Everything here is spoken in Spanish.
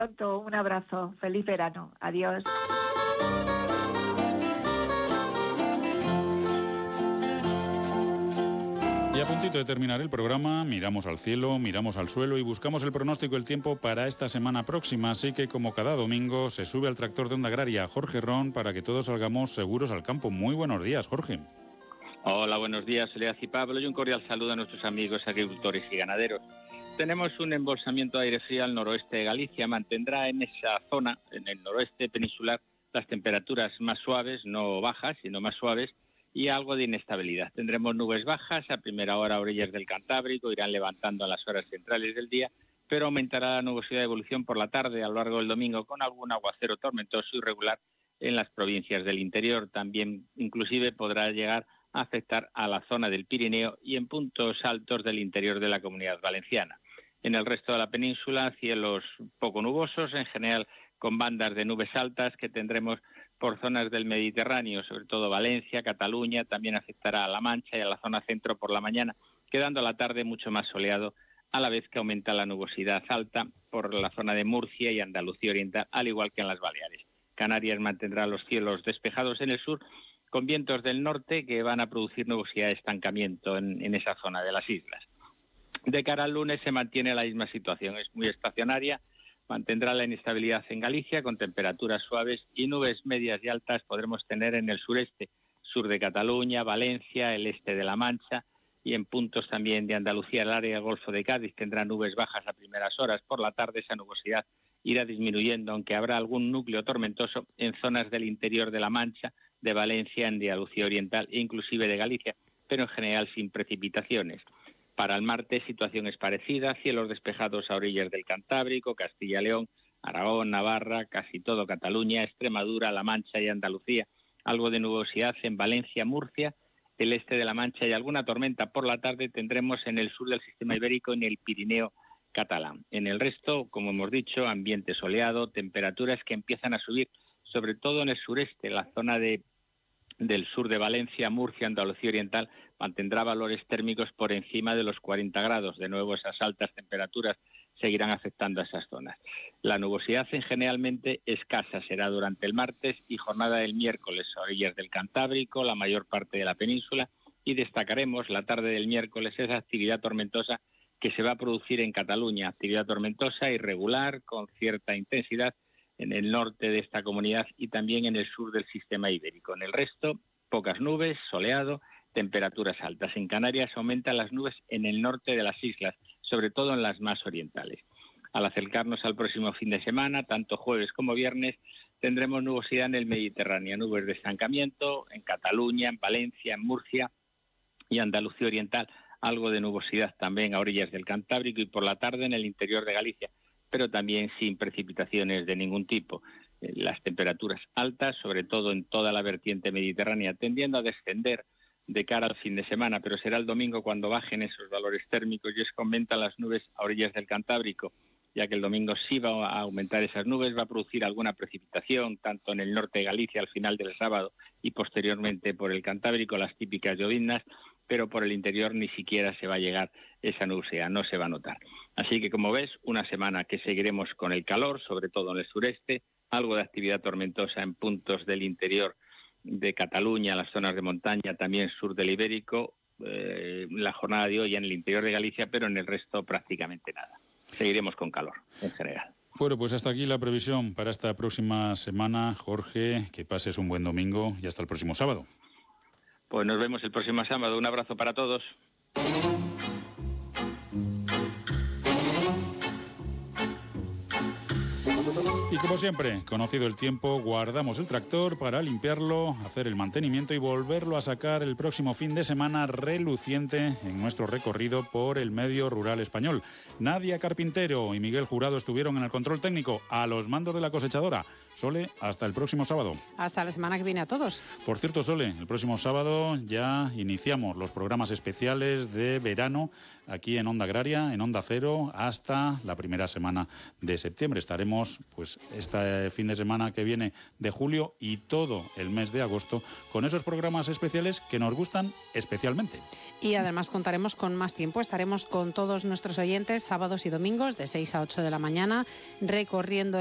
Pronto, un abrazo. Feliz verano. Adiós. Y a puntito de terminar el programa, miramos al cielo, miramos al suelo y buscamos el pronóstico del tiempo para esta semana próxima. Así que, como cada domingo, se sube al tractor de Onda Agraria Jorge Ron para que todos salgamos seguros al campo. Muy buenos días, Jorge. Hola, buenos días, Soledad y Pablo, y un cordial saludo a nuestros amigos agricultores y ganaderos. Tenemos un embolsamiento de aire frío al noroeste de Galicia. Mantendrá en esa zona, en el noroeste peninsular, las temperaturas más suaves, no bajas, sino más suaves, y algo de inestabilidad. Tendremos nubes bajas a primera hora a orillas del Cantábrico, irán levantando a las horas centrales del día, pero aumentará la nubosidad de evolución por la tarde a lo largo del domingo con algún aguacero tormentoso irregular en las provincias del interior. También inclusive podrá llegar a afectar a la zona del Pirineo y en puntos altos del interior de la Comunidad Valenciana. En el resto de la península, cielos poco nubosos, en general con bandas de nubes altas que tendremos por zonas del Mediterráneo, sobre todo Valencia, Cataluña, también afectará a La Mancha y a la zona centro por la mañana, quedando la tarde mucho más soleado, a la vez que aumenta la nubosidad alta por la zona de Murcia y Andalucía Oriental, al igual que en las Baleares. Canarias mantendrá los cielos despejados en el sur, con vientos del norte que van a producir nubosidad de estancamiento en esa zona de las islas. De cara al lunes se mantiene la misma situación, es muy estacionaria, mantendrá la inestabilidad en Galicia con temperaturas suaves y nubes medias y altas podremos tener en el sureste, sur de Cataluña, Valencia, el este de La Mancha y en puntos también de Andalucía, el área del Golfo de Cádiz tendrá nubes bajas a primeras horas. Por la tarde esa nubosidad irá disminuyendo, aunque habrá algún núcleo tormentoso en zonas del interior de La Mancha, de Valencia, Andalucía Oriental e inclusive de Galicia, pero en general sin precipitaciones. Para el martes, situación es parecida, cielos despejados a orillas del Cantábrico, Castilla y León, Aragón, Navarra, casi todo Cataluña, Extremadura, La Mancha y Andalucía, algo de nubosidad en Valencia, Murcia, el este de La Mancha y alguna tormenta por la tarde tendremos en el sur del sistema ibérico y en el Pirineo catalán. En el resto, como hemos dicho, ambiente soleado, temperaturas que empiezan a subir, sobre todo en el sureste, la zona del sur de Valencia, Murcia, Andalucía Oriental, mantendrá valores térmicos por encima de los 40 grados. De nuevo, esas altas temperaturas seguirán afectando a esas zonas. La nubosidad generalmente escasa será durante el martes y jornada del miércoles a orillas del Cantábrico, la mayor parte de la península, y destacaremos la tarde del miércoles esa actividad tormentosa que se va a producir en Cataluña, actividad tormentosa irregular con cierta intensidad en el norte de esta comunidad y también en el sur del sistema ibérico. En el resto, pocas nubes, soleado, temperaturas altas. En Canarias aumentan las nubes en el norte de las islas, sobre todo en las más orientales. Al acercarnos al próximo fin de semana, tanto jueves como viernes, tendremos nubosidad en el Mediterráneo, nubes de estancamiento en Cataluña, en Valencia, en Murcia y Andalucía Oriental, algo de nubosidad también a orillas del Cantábrico y por la tarde en el interior de Galicia, pero también sin precipitaciones de ningún tipo. Las temperaturas altas, sobre todo en toda la vertiente mediterránea, tendiendo a descender de cara al fin de semana, pero será el domingo cuando bajen esos valores térmicos y es que aumentan las nubes a orillas del Cantábrico, ya que el domingo sí va a aumentar esas nubes, va a producir alguna precipitación, tanto en el norte de Galicia al final del sábado y posteriormente por el Cantábrico, las típicas lloviznas, pero por el interior ni siquiera se va a llegar esa nubosidad, no se va a notar. Así que, como ves, una semana que seguiremos con el calor, sobre todo en el sureste, algo de actividad tormentosa en puntos del interior de Cataluña, las zonas de montaña, también sur del Ibérico, la jornada de hoy en el interior de Galicia, pero en el resto prácticamente nada. Seguiremos con calor, en general. Bueno, pues hasta aquí la previsión para esta próxima semana. Jorge, que pases un buen domingo y hasta el próximo sábado. Pues nos vemos el próximo sábado. Un abrazo para todos. Y como siempre, conocido el tiempo, guardamos el tractor para limpiarlo, hacer el mantenimiento y volverlo a sacar el próximo fin de semana reluciente en nuestro recorrido por el medio rural español. Nadia Carpintero y Miguel Jurado estuvieron en el control técnico a los mandos de la cosechadora. Sole, hasta el próximo sábado. Hasta la semana que viene a todos. Por cierto, Sole, el próximo sábado ya iniciamos los programas especiales de verano aquí en Onda Agraria, en Onda Cero, hasta la primera semana de septiembre. Estaremos estaremos pues este fin de semana que viene de julio y todo el mes de agosto con esos programas especiales que nos gustan especialmente. Y además contaremos con más tiempo. Estaremos con todos nuestros oyentes sábados y domingos de 6 a 8 de la mañana recorriendo